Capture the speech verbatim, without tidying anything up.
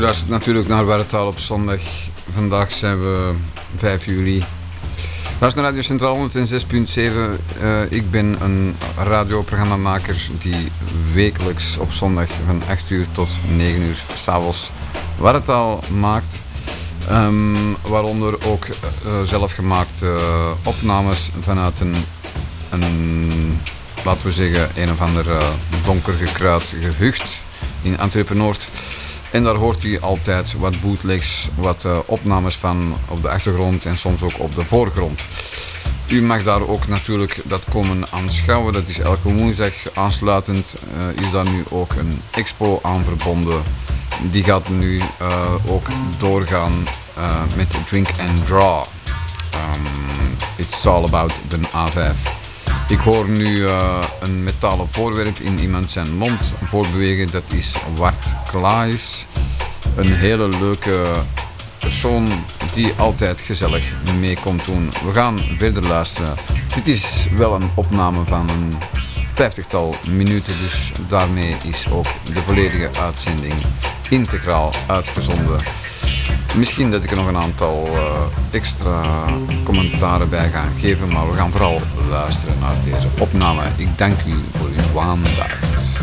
luistert natuurlijk naar Werretaal op zondag. Vandaag zijn we vijf juli. Luister naar Radio Centraal honderdzes punt zeven. Uh, ik ben een radioprogrammamaker die wekelijks op zondag van acht uur tot negen uur 's avonds Werretaal maakt. Um, waaronder ook uh, zelfgemaakte uh, opnames vanuit een, een, laten we zeggen, een of ander uh, donker gekruid gehucht in Antwerpen-Noord. En daar hoort u altijd wat bootlegs, wat uh, opnames van op de achtergrond en soms ook op de voorgrond. U mag daar ook natuurlijk dat komen aanschouwen. Dat is elke woensdag. Aansluitend uh, is daar nu ook een expo aan verbonden. Die gaat nu uh, ook doorgaan uh, met Drink and Draw. Um, it's all about de A vijf. Ik hoor nu uh, een metalen voorwerp in iemand zijn mond voorbewegen. Dat is Wart Klaes. Een hele leuke persoon die altijd gezellig mee komt doen. We gaan verder luisteren. Dit is wel een opname van een vijftigtal minuten. Dus daarmee is ook de volledige uitzending integraal uitgezonden. Misschien dat ik er nog een aantal uh, extra commentaren bij ga geven, maar we gaan vooral luisteren naar deze opname. Ik dank u voor uw aandacht.